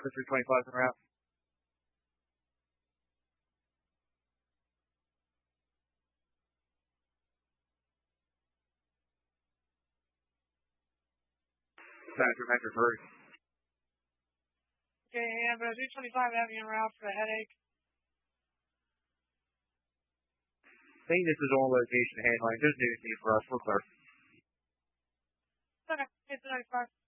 for 325 en route. Metro first. Okay, and 325 having en route for a headache. I think this is on location handling. Good news for us. We're clear. Okay, it's 95.